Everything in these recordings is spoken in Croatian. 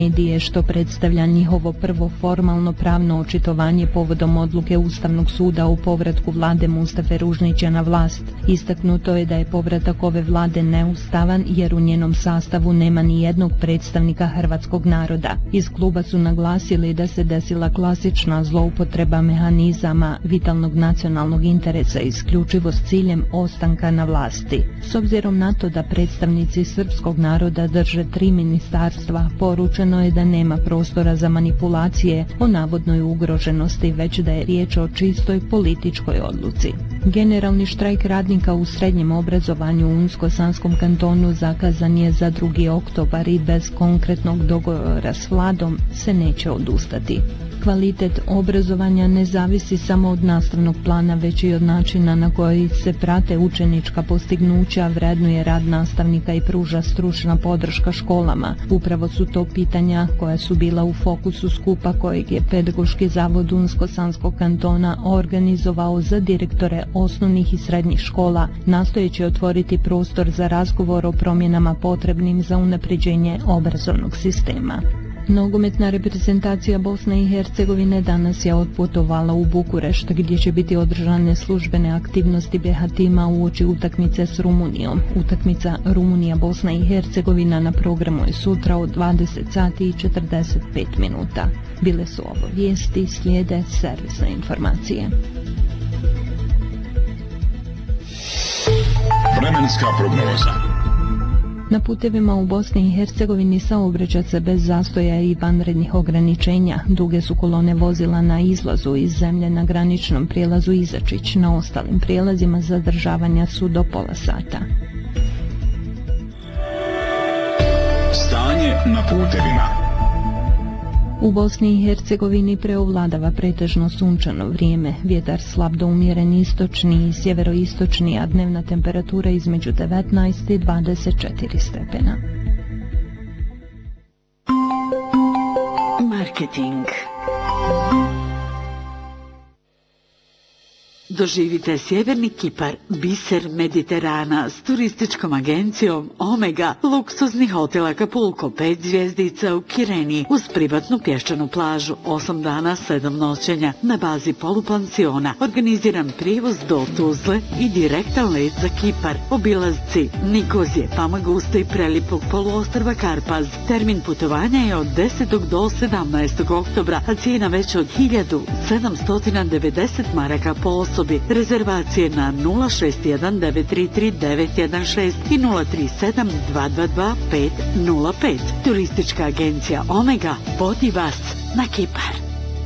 medije, što predstavlja njihovo prvo formalno pravno očitovanje povodom odluke Ustavnog suda o povratku vlade Mustafe Ružnića na vlast. Istaknuto je da je povratak ove vlade neustavan jer u njenom sastavu nema ni jednog predstavnika hrvatskog naroda. Iz kluba su naglasili da se desila klasična zloupotreba mehanizama vitalnog nacionalnog interesa isključivo s ciljem ostanka na vlasti. S obzirom na to da predstavnici srpskog naroda drže 3 ministarstva, poručeno je da nema prostora za manipulacije o navodnoj ugroženosti, već da je riječ o čistoj političkoj odluci. Generalni štrajk radnika u srednjem obrazovanju u Unsko-Sanskom kantonu zakazan je za 2. oktobar i bez konkretnog dogovora s vladom se neće odustati. Kvalitet obrazovanja ne zavisi samo od nastavnog plana, već i od načina na koji se prate učenička postignuća, vrednuje rad nastavnika i pruža stručna podrška školama. Upravo su to pitanja koja su bila u fokusu skupa kojeg je Pedagoški zavod Unsko-Sanskog kantona organizovao za direktore osnovnih i srednjih škola, nastojeći otvoriti prostor za razgovor o promjenama potrebnim za unapređenje obrazovnog sistema. Nogometna reprezentacija Bosne i Hercegovine danas je otputovala u Bukurešt, gdje će biti održane službene aktivnosti BH tima uoči utakmice s Rumunijom. Utakmica Rumunija-Bosna i Hercegovina na programu je sutra od 20 sati i 45 minuta. Bile su ovo vijesti, slijede servisne informacije. Vremenska prognoza. Na putevima u Bosni i Hercegovini saobraća se bez zastoja i vanrednih ograničenja. Duge su kolone vozila na izlazu iz zemlje na graničnom prijelazu Izačić. Na ostalim prijelazima zadržavanja su do pola sata. Stanje na putevima. U Bosni i Hercegovini preovladava pretežno sunčano vrijeme, vjetar slab do umjeren istočni i sjeveroistočni, a dnevna temperatura između 19 i 24 stepena. Marketing. Doživite sjeverni Kipar, biser Mediterana s turističkom agencijom Omega, luksuzni hotel Acapulco 5 zvjezdica u Kireni uz privatnu pješčanu plažu, 8 dana 7 noćenja na bazi polupansiona, organiziran prijevoz do Tuzle i direktan let za Kipar, obilazci Nikozije, Famaguste i prelipog poluostrva Karpaz. Termin putovanja je od 10. do 17. oktobra, a cijena veća od 1790 maraka po osobi. Rezervacije na 061-933-916 i 037-222-505. Turistička agencija Omega vodi vas na Kipar.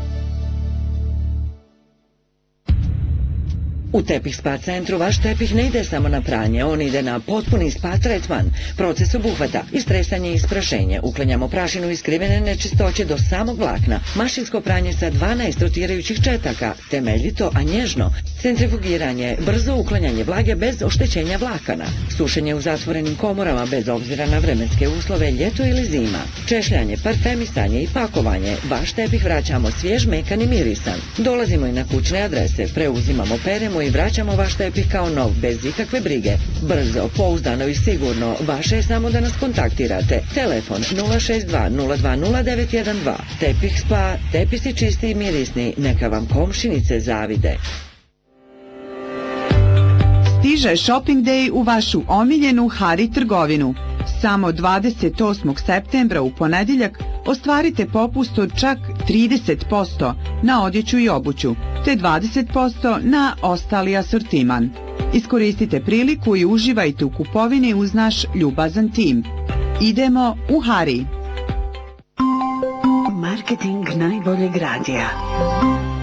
U Tepih Spa centru vaš tepih ne ide samo na pranje, on ide na potpuni spa tretman. Proces obuhvata istresanje i isprašenje, uklanjamo prašinu i skrivene nečistoće do samog vlakna, mašinsko pranje sa 12 rotirajućih četaka, temeljito, a nježno, centrifugiranje, brzo uklanjanje vlage bez oštećenja vlakana, sušenje u zatvorenim komorama bez obzira na vremenske uslove, ljeto ili zima, češljanje, parfemisanje i pakovanje, vaš tepih vraćamo svjež, mekan i mirisan. Dolazimo i na kućne adrese, preuzimamo, peremo i vraćamo vaš tepih kao nov, bez ikakve brige. Brzo, pouzdano i sigurno, vaše je samo da nas kontaktirate. Telefon 062 020 912. Tepih Spa, tepisi čisti i mirisni, neka vam komšinice zavide. Stiže Shopping Day u vašu omiljenu Hari trgovinu. Samo 28. septembra u ponedjeljak ostvarite popust od čak 30% na odjeću i obuću, te 20% na ostali asortiman. Iskoristite priliku i uživajte u kupovini uz naš ljubazan tim. Idemo u Hari. Marketing najboljeg radija.